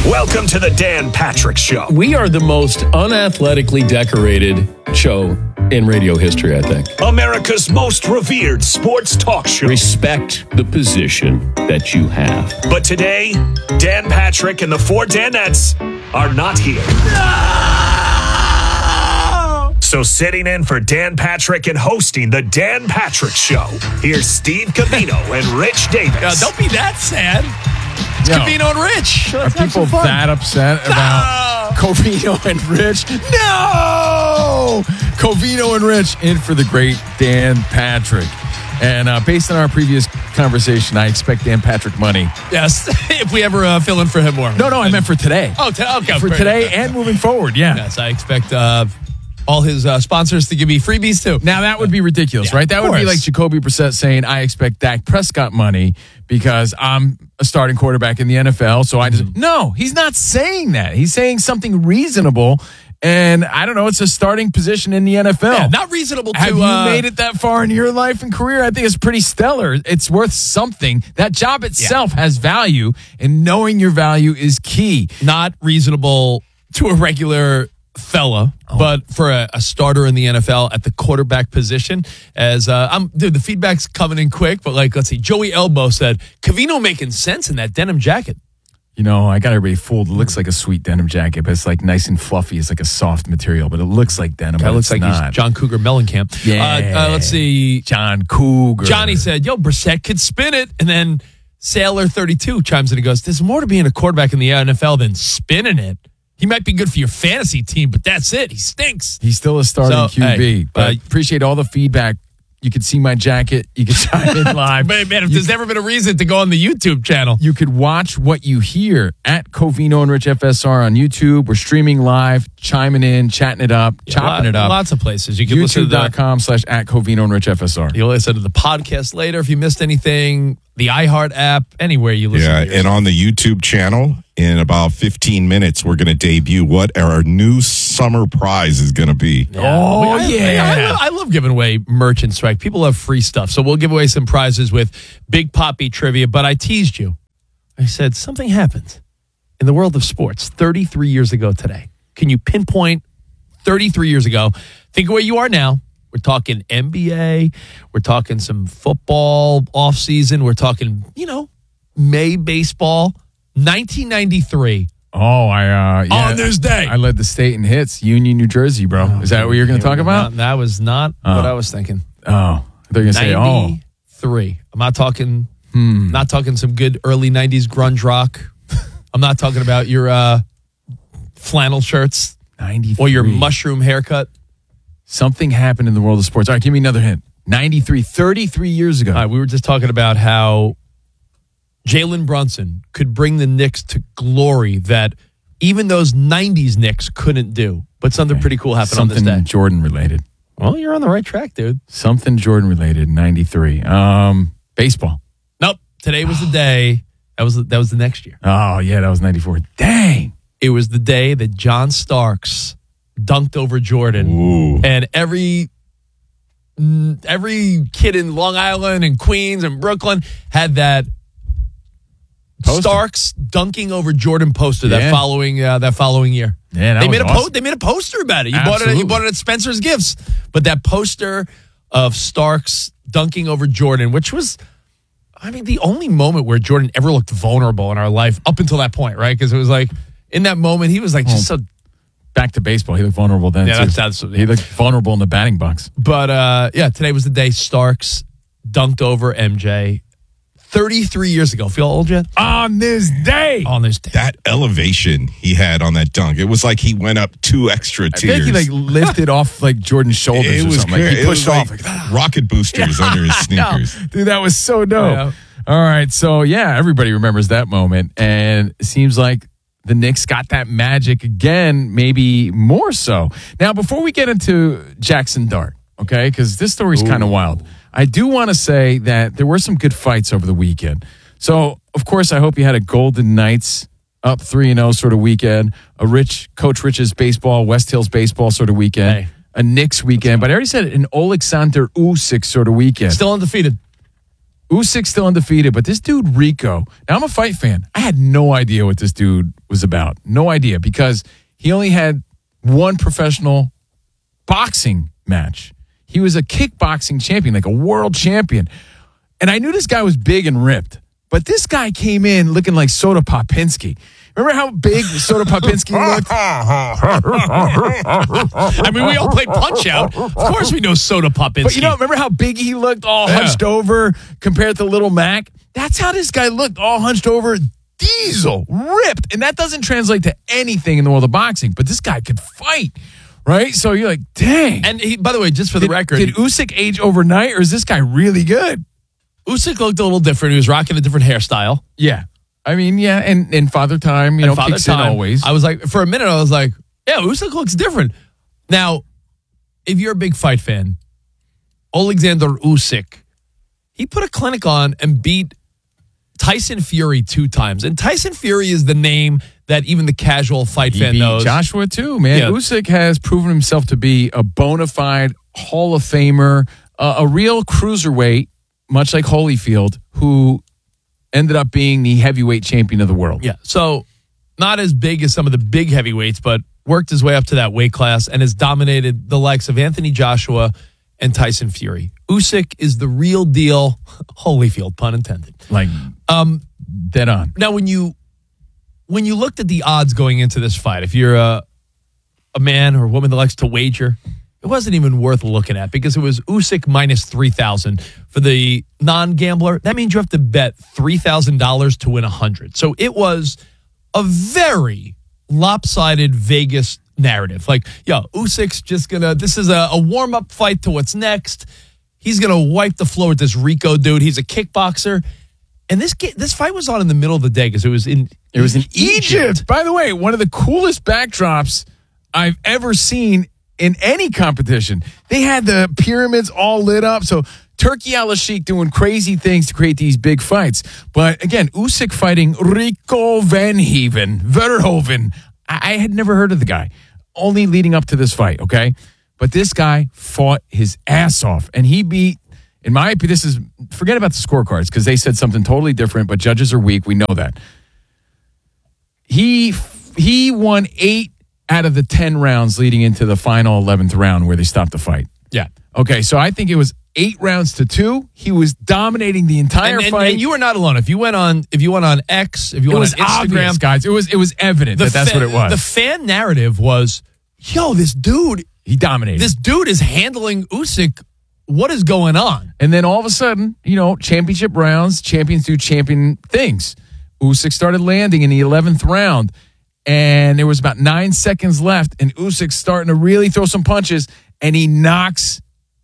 Welcome to the Dan Patrick Show. We are the most unathletically decorated show in radio history, I think. America's most revered sports talk show. Respect the position that you have. But today, Dan Patrick and the four Danettes are not here. No! So sitting in for Dan Patrick and hosting the Dan Patrick Show, here's Steve Covino and Rich Davis. Don't be that sad. It's Covino and Rich. Are people that upset about Covino and Rich? No! Covino and Rich in for the great Dan Patrick. And based on our previous conversation, I expect Dan Patrick money. Yes, if we ever fill in for him more. No, I meant for today. Oh, okay. For today and moving forward, yeah. Yes, I expect all his sponsors to give me freebies, too. Now, that would be ridiculous, right? That would be like Jacoby Brissett saying, I expect Dak Prescott money because I'm a starting quarterback in the NFL. So I just, no, he's not saying that. He's saying something reasonable. And I don't know, it's a starting position in the NFL. Yeah, not reasonable to... Have you made it that far in your life and career? I think it's pretty stellar. It's worth something. That job itself has value, and knowing your value is key. Not reasonable to a regular fella, but for a starter in the NFL at the quarterback position, as the feedback's coming in quick, but let's see, Joey Elbow said, Covino making sense in that denim jacket. You know, I got everybody fooled. It looks like a sweet denim jacket, but it's like nice and fluffy. It's like a soft material, but it looks like denim. That looks like he's John Cougar Mellencamp. Yeah. Let's see. John Cougar. Johnny said, Brissett could spin it. And then Sailor32 chimes in and goes, there's more to being a quarterback in the NFL than spinning it. He might be good for your fantasy team, but that's it. He stinks. He's still a starting QB. Hey, but appreciate all the feedback. You could see my jacket. You could chime in live. Man, if there's never been a reason to go on the YouTube channel. You could watch what you hear at Covino and Rich FSR on YouTube. We're streaming live, chiming in, chatting it up, chopping it up. Lots of places. You can listen to YouTube.com/at Covino and Rich FSR. You'll listen to the podcast later if you missed anything. The iHeart app, anywhere you listen. Yeah, and on the YouTube channel, in about 15 minutes, we're going to debut what our new summer prize is going to be. Yeah. I love giving away merch and swag. People love free stuff. So we'll give away some prizes with Big Poppy trivia. But I teased you. I said, something happened in the world of sports 33 years ago today. Can you pinpoint 33 years ago? Think of where you are now. We're talking NBA. We're talking some football offseason. We're talking, May baseball. 1993. On this day. I led the state in hits, Union, New Jersey, bro. Is that what you're going to talk about? That was not what I was thinking. Oh, I thought you were going to say, 93. I'm not talking, not talking some good early 90s grunge rock. I'm not talking about your flannel shirts 93. Or your mushroom haircut. Something happened in the world of sports. All right, give me another hint. 93, 33 years ago. All right, we were just talking about how Jalen Brunson could bring the Knicks to glory that even those 90s Knicks couldn't do. But something pretty cool happened on this day. Something Jordan related. Well, you're on the right track, dude. Something Jordan related, 93. Baseball. Nope. Today was the day. That was the next year. Oh, yeah, that was 94. Dang. It was the day that John Starks dunked over Jordan. Ooh. And every kid in Long Island and Queens and Brooklyn had that poster. Starks dunking over Jordan poster that following year. Yeah, that was awesome. They made a poster about it. You Absolutely. bought it at Spencer's Gifts. But that poster of Starks dunking over Jordan, which was, the only moment where Jordan ever looked vulnerable in our life up until that point, right? Because it was like in that moment he was like just so. Back to baseball. He looked vulnerable then, too. He looked vulnerable in the batting box. But, today was the day Starks dunked over MJ 33 years ago. Feel old yet? On this day. That elevation he had on that dunk, it was like he went up 2 extra tiers. I think he lifted off Jordan's shoulders or something. He pushed off. Rocket boosters under his sneakers. Dude, that was so dope. Yeah. All right, so everybody remembers that moment. And it seems like the Knicks got that magic again, maybe more so. Now, before we get into Jackson Dart, okay, because this story's kind of wild, I do want to say that there were some good fights over the weekend. So, of course, I hope you had a Golden Knights up 3-0 sort of weekend, a Coach Rich's baseball, West Hills baseball sort of weekend, a Knicks weekend, but I already said an Oleksandr Usyk sort of weekend. Still undefeated. Usyk still undefeated, but this dude, Rico, now I'm a fight fan. I had no idea what this dude was about. No idea, because he only had one professional boxing match. He was a kickboxing champion, like a world champion. And I knew this guy was big and ripped, but this guy came in looking like Soda Popinski. Remember how big Soda Popinski looked? I mean, we all played Punch-Out. Of course we know Soda Popinski. But remember how big he looked, all hunched over compared to Little Mac? That's how this guy looked, all hunched over, diesel, ripped. And that doesn't translate to anything in the world of boxing, but this guy could fight, right? So you're like, dang. And he, by the way, just for the record. Did Usyk age overnight, or is this guy really good? Usyk looked a little different. He was rocking a different hairstyle. Yeah. I mean, yeah, and Father Time, kicks in always. I was like, for a minute, I was like, yeah, Usyk looks different. Now, if you're a big fight fan, Alexander Usyk, he put a clinic on and beat Tyson Fury 2 times. And Tyson Fury is the name that even the casual fight fan knows. Joshua too, man. Yeah. Usyk has proven himself to be a bona fide Hall of Famer, a real cruiserweight, much like Holyfield, who ended up being the heavyweight champion of the world. Yeah, so not as big as some of the big heavyweights, but worked his way up to that weight class and has dominated the likes of Anthony Joshua and Tyson Fury. Usyk is the real deal. Holyfield, pun intended. Like, dead on. Now, when you looked at the odds going into this fight, if you're a man or a woman that likes to wager, it wasn't even worth looking at because it was Usyk minus 3,000 for the non-gambler. That means you have to bet $3,000 to win 100. So it was a very lopsided Vegas narrative. Like, Usyk's just this is a warm-up fight to what's next. He's going to wipe the floor with this Rico dude. He's a kickboxer. And this fight was on in the middle of the day because it was in Egypt. By the way, one of the coolest backdrops I've ever seen in any competition. They had the pyramids all lit up. So Turki Al-Sheikh doing crazy things to create these big fights. But again, Usyk fighting Rico Verhoeven. I had never heard of the guy, only leading up to this fight, okay? But this guy fought his ass off, and he beat, in my opinion, forget about the scorecards, because they said something totally different, but judges are weak. We know that. He won 8 out of the 10 rounds leading into the final 11th round where they stopped the fight. Yeah. Okay, so I think it was 8 rounds to 2. He was dominating the entire fight. And you were not alone. If you went on X, if you went on Instagram, obvious, guys. It was evident that's what it was. The fan narrative was, this dude, he dominated. This dude is handling Usyk. What is going on? And then all of a sudden, championship rounds, champions do champion things. Usyk started landing in the 11th round. And there was about 9 seconds left, and Usyk's starting to really throw some punches, and he knocks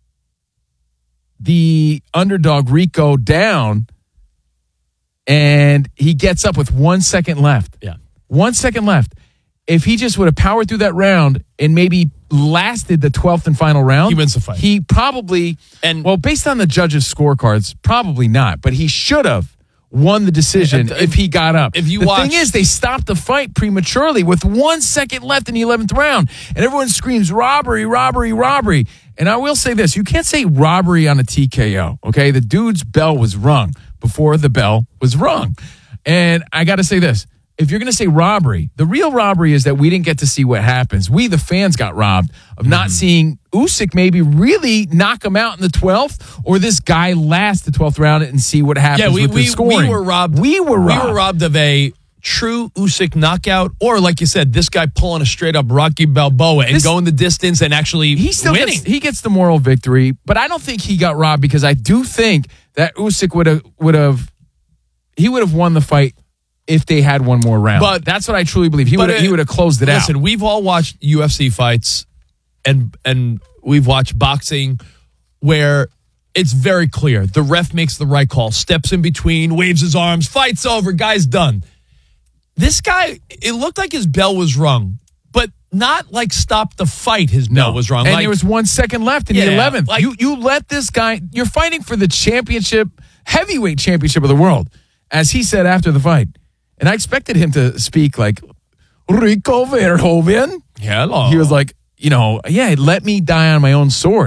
the underdog Rico down, and he gets up with 1 second left. Yeah. 1 second left. If he just would have powered through that round and maybe lasted the 12th and final round, he wins the fight. He probably, based on the judges' scorecards, probably not, but he should have won the decision if he got up. The thing is, they stopped the fight prematurely with 1 second left in the 11th round, and everyone screams, robbery, robbery, robbery. And I will say this, you can't say robbery on a TKO, okay? The dude's bell was rung before the bell was rung. And I got to say this, if you're going to say robbery, the real robbery is that we didn't get to see what happens. We, the fans, got robbed of not seeing Usyk maybe really knock him out in the 12th, or this guy last the 12th round and see what happens with the scoring. We were robbed. We were robbed of a true Usyk knockout, or like you said, this guy pulling a straight up Rocky Balboa and going the distance and actually winning. He gets the moral victory, but I don't think he got robbed, because I do think that Usyk would have won the fight if they had one more round. But that's what I truly believe. He would have closed it out. Listen, we've all watched UFC fights and we've watched boxing where it's very clear. The ref makes the right call, steps in between, waves his arms, fight's over, guy's done. This guy, it looked like his bell was rung, but not like stop the fight, his bell was rung. And there was 1 second left in the 11th. You let this guy, you're fighting for the heavyweight championship of the world, as he said after the fight. And I expected him to speak like, Rico Verhoeven. Hello. He was like, let me die on my own sword.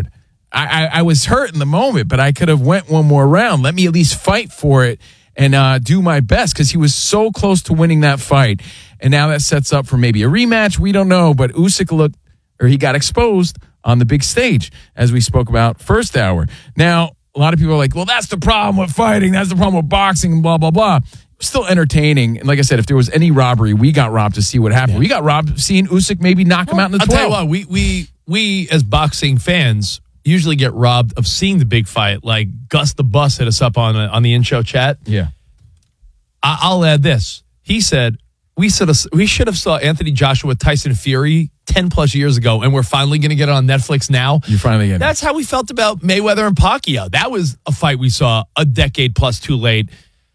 I was hurt in the moment, but I could have went one more round. Let me at least fight for it and do my best, because he was so close to winning that fight. And now that sets up for maybe a rematch. We don't know, but Usyk he got exposed on the big stage, as we spoke about first hour. Now, a lot of people are like, well, that's the problem with fighting. That's the problem with boxing and blah, blah, blah. It was still entertaining. And like I said, if there was any robbery, we got robbed to see what happened. Yeah. We got robbed seeing Usyk maybe knock him out in the 12th. I'll tell you what, we as boxing fans usually get robbed of seeing the big fight. Like Gus the Bus hit us up on the in-show chat. Yeah. I'll add this. He said, we should have saw Anthony Joshua with Tyson Fury 10 plus years ago, and we're finally going to get it on Netflix now. You're finally getting it. That's how we felt about Mayweather and Pacquiao. That was a fight we saw a decade plus too late.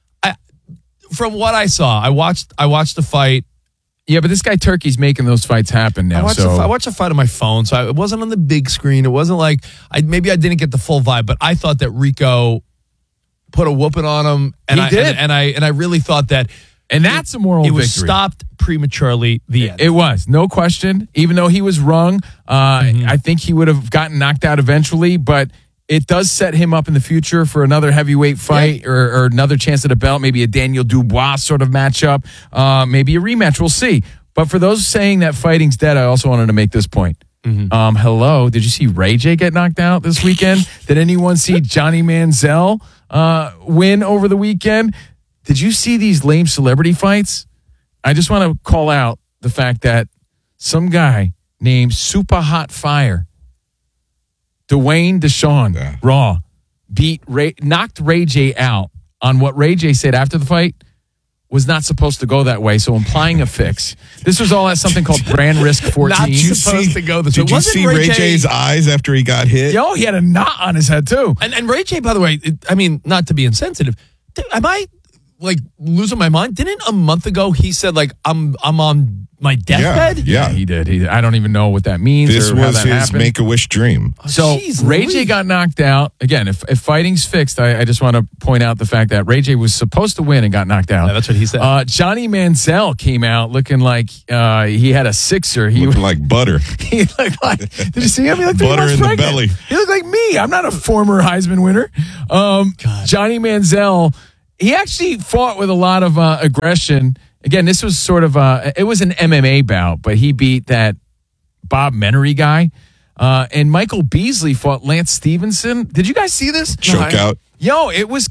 From what I saw, I watched the fight. Yeah, but this guy Turkey's making those fights happen now. I watched the fight on my phone, so it wasn't on the big screen. It wasn't like maybe I didn't get the full vibe, but I thought that Rico put a whooping on him, and he did. And I really thought that. And that's a moral victory. It was stopped prematurely, the end. It was, no question. Even though he was wrong, I think he would have gotten knocked out eventually, but it does set him up in the future for another heavyweight fight or another chance at a belt, maybe a Daniel Dubois sort of matchup, maybe a rematch. We'll see. But for those saying that fighting's dead, I also wanted to make this point. Hello, did you see Ray J get knocked out this weekend? Did anyone see Johnny Manziel win over the weekend? Did you see these lame celebrity fights? I just want to call out the fact that some guy named Super Hot Fire, Dwayne Deshawn, Raw, knocked Ray J out on what Ray J said after the fight was not supposed to go that way, so implying a fix. This was all at something called Brand Risk 14. Not supposed to go this way. Did you see Ray J's eyes after he got hit? Yo, he had a knot on his head, too. And Ray J, by the way, not to be insensitive, am I like losing my mind? Didn't a month ago he said like I'm on my deathbed? Yeah, he did. I don't even know what that means. This or how was that his happened. Make-A-Wish dream. So Ray J got knocked out. Again, if fighting's fixed, I just want to point out the fact that Ray J was supposed to win and got knocked out. Yeah, that's what he said. Johnny Manziel came out looking like he had a sixer. He looked like butter. He looked like. Did you see him? He looked butter like in the belly. He looked like me. I'm not a former Heisman winner. Johnny Manziel. He actually fought with a lot of aggression. Again, this was sort of it was an MMA bout, but he beat that Bob Menery guy. And Michael Beasley fought Lance Stevenson. Did you guys see this? Choke out. Yo, it was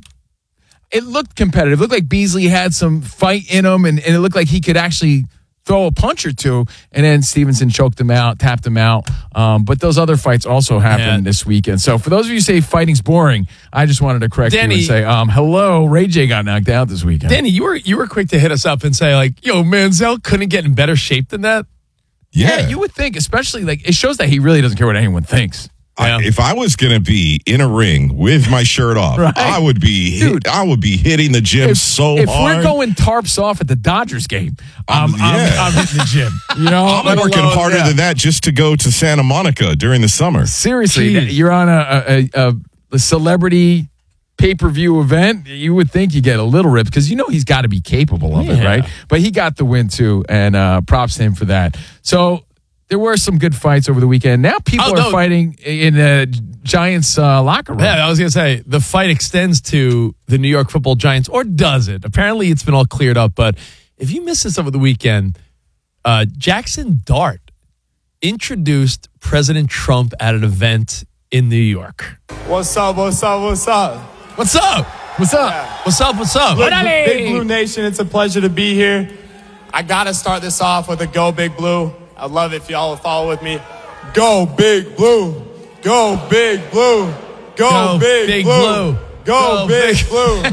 it looked competitive. It looked like Beasley had some fight in him, and it looked like he could actually throw a punch or two, and then Stevenson choked him out, tapped him out. But those other fights also happened this weekend. So for those of you who say fighting's boring, I just wanted to correct Danny, you and say, hello, Ray J got knocked out this weekend. Danny, you were quick to hit us up and say like, yo, Manziel couldn't get in better shape than that. Yeah, you would think, especially like it shows that he really doesn't care what anyone thinks. If I was going to be in a ring with my shirt off, right. I would be hitting the gym so hard. If we're going tarps off at the Dodgers game, I'm hitting the gym. You know, I'm working harder than that just to go to Santa Monica during the summer. Seriously, you're on a celebrity pay-per-view event. You would think you get a little ripped because you know he's got to be capable of it, right? But he got the win too, and props to him for that. So there were some good fights over the weekend. Now people are fighting in the Giants locker room. Yeah, I was going to say, the fight extends to the New York Football Giants, or does it? Apparently it's been all cleared up, but if you missed this over the weekend, Jackson Dart introduced President Trump at an event in New York. What's up, what's up, what's up? What's up? What's up? Yeah. What's up? What's up? Big Blue Nation, it's a pleasure to be here. I got to start this off with a Go Big Blue. I love it if y'all will follow with me. Go Big Blue. Go Big Blue. Go Big Blue. Go Big Blue.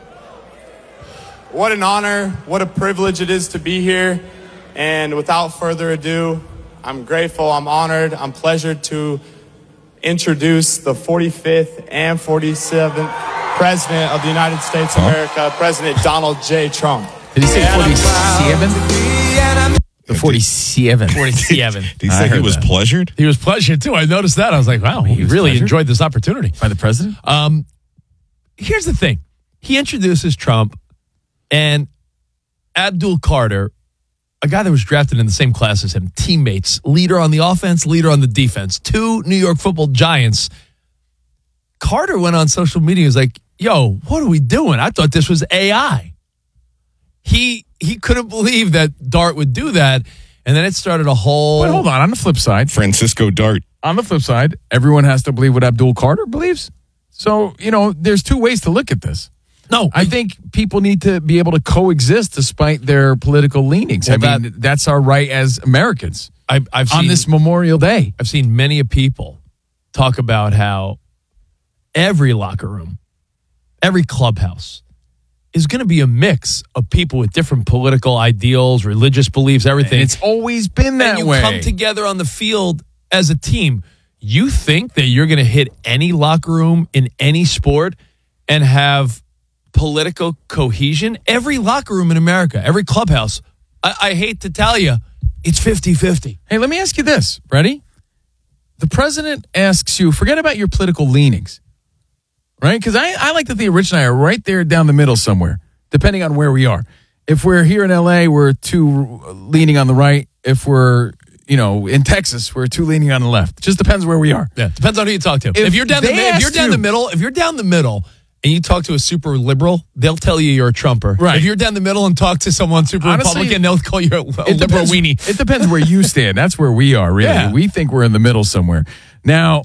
What an honor, what a privilege it is to be here. And without further ado, I'm grateful, I'm honored, I'm pleasured to introduce the 45th and 47th President of the United States of America, President Donald J. Trump. Did he say 47? The 47. 47. Did he say he was pleasured? He was pleasured, too. I noticed that. I was like, wow, he really enjoyed this opportunity. By the president? Here's the thing. He introduces Trump, and Abdul Carter a guy that was drafted in the same class as him, teammates, leader on the offense, leader on the defense, 2 New York Football Giants. Carter went on social media and was like, yo, what are we doing? I thought this was AI. He couldn't believe that Dart would do that, and then it started a whole... But hold on the flip side. Francisco Dart. On the flip side, everyone has to believe what Abdul Carter believes. So, there's 2 ways to look at this. No, I think people need to be able to coexist despite their political leanings. Well, that's our right as Americans. I've seen, on this Memorial Day. I've seen many people talk about how every locker room, every clubhouse is going to be a mix of people with different political ideals, religious beliefs, everything. And it's always been that way. And you come together on the field as a team. You think that you're going to hit any locker room in any sport and have political cohesion? Every locker room in America, every clubhouse, I hate to tell you, it's 50-50. Hey, let me ask you this. Ready? The president asks you, forget about your political leanings, right? Because I like to think Rich and I are right there down the middle somewhere, depending on where we are. If we're here in L.A., we're 2 leaning on the right. If we're, in Texas, we're 2 leaning on the left. It just depends where we are. Yeah, depends on who you talk to. If you're down the middle and you talk to a super liberal, they'll tell you you're a Trumper. Right. If you're down the middle and talk to someone super Republican, they'll call you a liberal weenie. It depends where you stand. That's where we are, really. Yeah. We think we're in the middle somewhere. Now,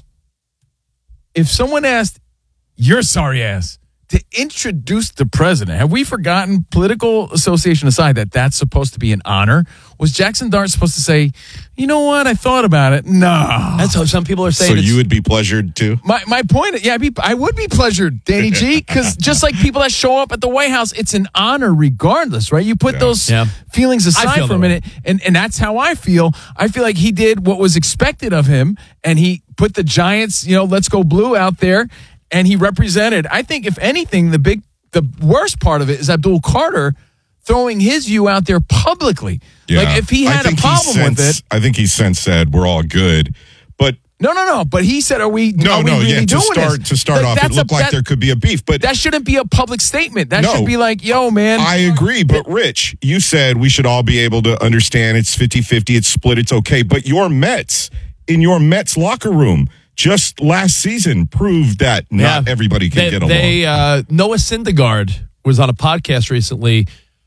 if someone asked your sorry ass to introduce the president, have we forgotten, political association aside, that that's supposed to be an honor? Was Jackson Dart supposed to say, you know what, I thought about it? No. That's how some people are saying. So you would be pleasured too? My point, I would be pleasured, Danny G, because just like people that show up at the White House, it's an honor regardless, right? You put those feelings aside for a minute, and that's how I feel. I feel like he did what was expected of him, and he put the Giants, let's go blue out there, and he represented. I think, if anything, the worst part of it is Abdul Carter throwing his view out there publicly. Yeah. Like, if he had a problem with it. I think he since said we're all good. But No. But he said, are we really doing this? To start off, it looked like there could be a beef. But that shouldn't be a public statement. That should be like, yo, man. I agree. But Rich, you said we should all be able to understand it's 50-50, it's split, it's okay. But your Mets, in your Mets locker room, just last season proved that not everybody can get along. Noah Syndergaard was on a podcast recently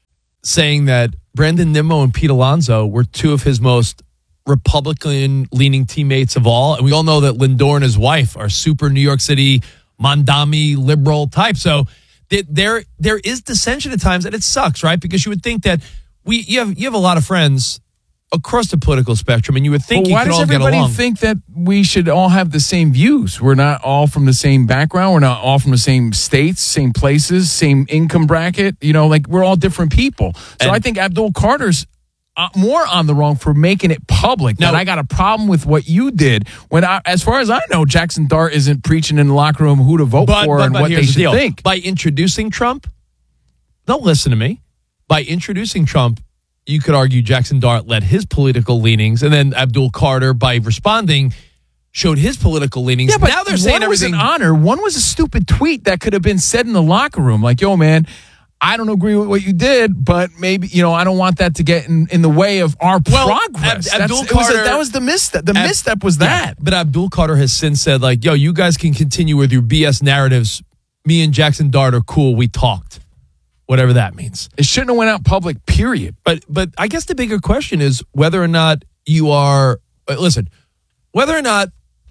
saying that Brandon Nimmo and Pete Alonso were 2 of his most Republican-leaning teammates of all. And we all know that Lindor and his wife are super New York City, Mondami, liberal type. So there is dissension at times, and it sucks, right? Because you would think that you have a lot of friends across the political spectrum, and you would think you could all get along. Why does everybody think that we should all have the same views? We're not all from the same background. We're not all from the same states, same places, same income bracket. We're all different people. So I think Abdul Carter's more on the wrong for making it public. Now, I got a problem with what you did. As far as I know, Jackson Dart isn't preaching in the locker room who to vote for and what they should think. By introducing Trump, don't listen to me. By introducing Trump, you could argue Jackson Dart led his political leanings, and then Abdul Carter, by responding, showed his political leanings. Yeah, but now they're saying one was everything. An honor. One was a stupid tweet that could have been said in the locker room, like, yo, man, I don't agree with what you did, but maybe, I don't want that to get in the way of our progress. Abdul Carter, that was the misstep. The misstep was that. But Abdul Carter has since said, like, yo, you guys can continue with your BS narratives. Me and Jackson Dart are cool. We talked. Whatever that means. It shouldn't have went out public, period. But I guess the bigger question is whether or not you are, whether or not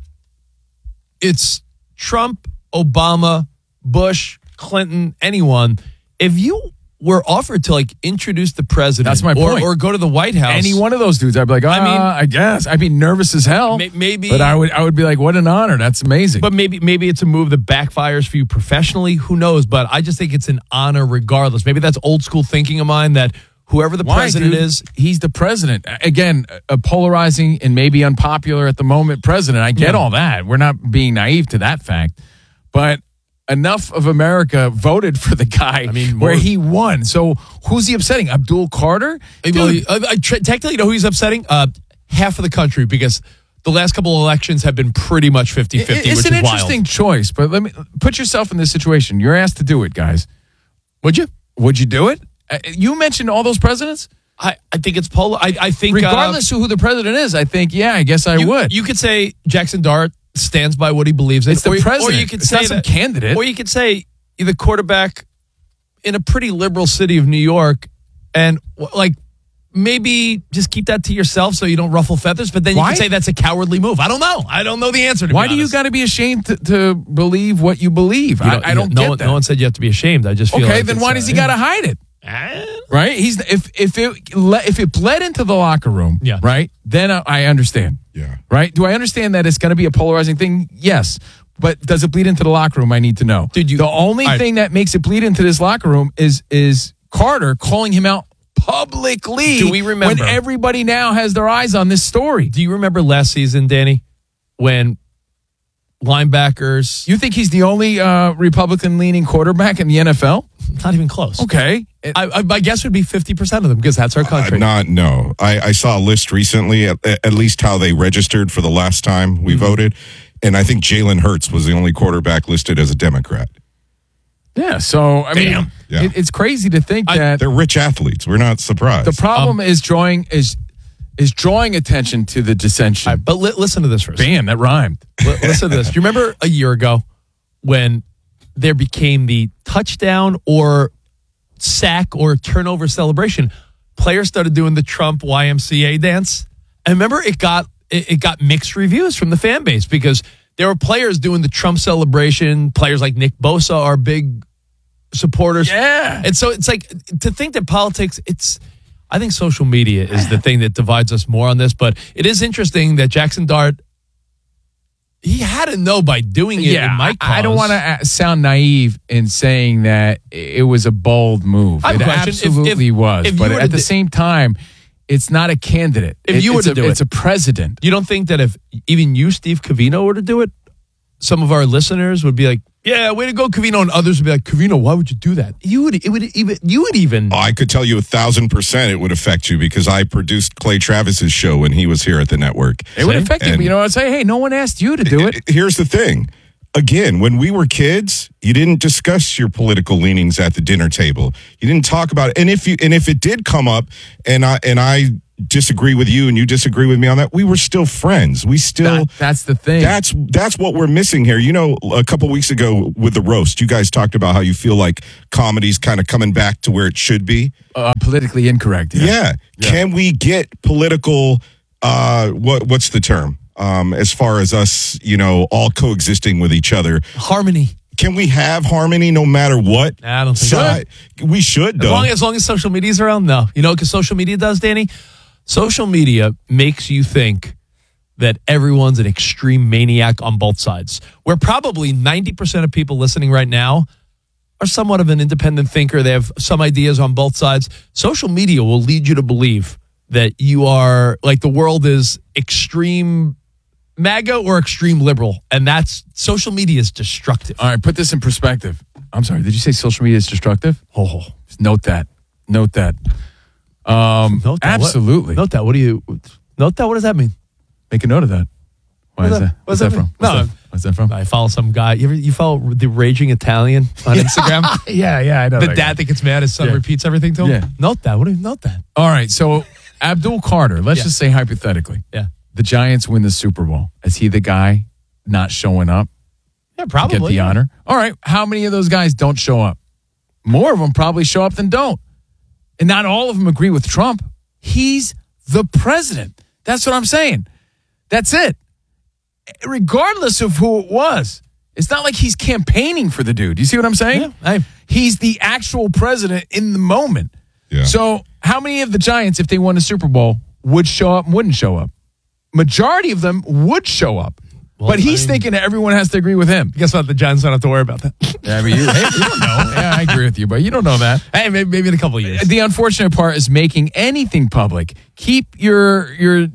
it's Trump, Obama, Bush, Clinton, anyone, if you were offered to introduce the president, that's my point, or go to the White House, any one of those dudes, I'd be like, I guess I'd be nervous as hell. Maybe, but I would be like, what an honor. That's amazing. But maybe it's a move that backfires for you professionally. Who knows? But I just think it's an honor regardless. Maybe that's old school thinking of mine that whoever the president is, he's the president. Again, a polarizing and maybe unpopular at the moment president. I get all that. We're not being naive to that fact, but enough of America voted for the guy where he won. So who's he upsetting? Abdul Carter? Technically, you know who he's upsetting? Half of the country, because the last couple of elections have been pretty much 50-50, which is wild. It's an interesting choice, but let me put yourself in this situation. You're asked to do it, guys. Would you? Would you do it? You mentioned all those presidents. I think it's polar. I think regardless of who the president is, I think, I guess I would. You could say Jackson Dart stands by what he believes in. It's the president. Or you could it's say not some candidate. Or you could say the quarterback in a pretty liberal city of New York, and maybe just keep that to yourself so you don't ruffle feathers. But then you can say that's a cowardly move. I don't know. I don't know the answer to Why do you got to be ashamed to believe what you believe? I don't get that. No one said you have to be ashamed. I just feel okay. Then why does he got to hide it? Right? If it bled into the locker room, right? Then I understand. Yeah. Right? Do I understand that it's going to be a polarizing thing? Yes. But does it bleed into the locker room? I need to know. The only thing that makes it bleed into this locker room is Carter calling him out publicly. Do we remember when everybody now has their eyes on this story? Do you remember last season, Danny, when linebackers? You think he's the only Republican-leaning quarterback in the NFL? Not even close. Okay. I guess it would be 50% of them because that's our country. No. I saw a list recently, at least how they registered for the last time we voted, and I think Jalen Hurts was the only quarterback listed as a Democrat. Yeah, so, I mean, it's crazy to think that... They're rich athletes. We're not surprised. The problem is drawing attention to the dissension. Right, but listen to this first. Bam, that rhymed. Listen to this. Do you remember a year ago when there became the touchdown or sack or turnover celebration? Players started doing the Trump YMCA dance. And remember, it got mixed reviews from the fan base because there were players doing the Trump celebration. Players like Nick Bosa are big supporters. Yeah. And so it's like to think that politics, I think social media is the thing that divides us more on this. But it is interesting that Jackson Dart, he had to know by doing it in my cause. I don't want to sound naive in saying that it was a bold move. It absolutely was. But at the same time, it's not a candidate. It's a president. You don't think that if even you, Steve Covino, were to do it, some of our listeners would be like, yeah, way to go, Covino, and others would be like, Covino, why would you do that? You would even. I could tell you 1,000% it would affect you because I produced Clay Travis's show when he was here at the network. It would affect you, but I'd say, hey, no one asked you to do it. Here's the thing. Again, when we were kids, you didn't discuss your political leanings at the dinner table. You didn't talk about it. And if it did come up and I disagree with you and you disagree with me on that, we were still friends. We still that's the thing. That's what we're missing here. A couple weeks ago with the roast, you guys talked about how you feel like comedy's kind of coming back to where it should be. Politically incorrect. Yeah. Can we get political what's the term? As far as us, all coexisting with each other. Harmony. Can we have harmony no matter what? I don't think so. We should, though. As long as social media's around, no. Because social media does, Danny? Social media makes you think that everyone's an extreme maniac on both sides, where probably 90% of people listening right now are somewhat of an independent thinker. They have some ideas on both sides. Social media will lead you to believe that you are, like, the world is extreme MAGA or extreme liberal, and social media is destructive. All right, put this in perspective. I'm sorry, did you say social media is destructive? Oh. Note that. Note that. Absolutely. Note that. Note that? What does that mean? Make a note of that. What's that from? What's that from? I follow some guy. You follow the Raging Italian on Instagram? Yeah, I know. The dad that gets mad his son repeats everything to him? Yeah. Note that. What do you note that? All right, so Abdul Carter, let's just say hypothetically. Yeah. The Giants win the Super Bowl. Is he the guy not showing up? Yeah, probably. To get the honor? All right, how many of those guys don't show up? More of them probably show up than don't. And not all of them agree with Trump. He's the president. That's what I'm saying. That's it. Regardless of who it was. It's not like he's campaigning for the dude. You see what I'm saying? Yeah, he's the actual president in the moment. Yeah. So how many of the Giants, if they won a Super Bowl, would show up and wouldn't show up? Majority of them would show up. Well, but he's thinking that everyone has to agree with him. Guess what? The Giants don't have to worry about that. Yeah, but you don't know. Yeah, I agree with you, but you don't know that. Hey, maybe in a couple of years. The unfortunate part is making anything public. Keep your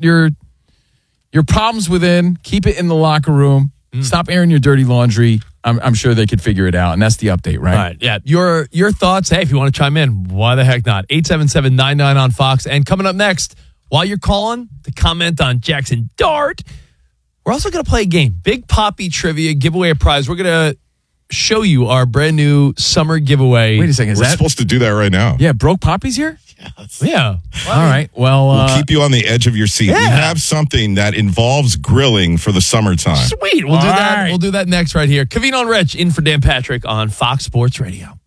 problems within. Keep it in the locker room. Stop airing your dirty laundry. I'm sure they could figure it out, and that's the update, right? All right, yeah. Your thoughts, hey, if you want to chime in, why the heck not? 877-99 on Fox. And coming up next, while you're calling to comment on Jackson Dart, we're also going to play a game. Big Poppy Trivia, give away a prize. We're going to show you our brand new summer giveaway. Wait a second. We're supposed to do that right now. Yeah, Broke Poppy's here? Yeah. All right. Well, We'll keep you on the edge of your seat. Yeah. We have something that involves grilling for the summertime. Sweet. We'll do that. right. We'll do that next right here. Covino and Rich in for Dan Patrick on Fox Sports Radio.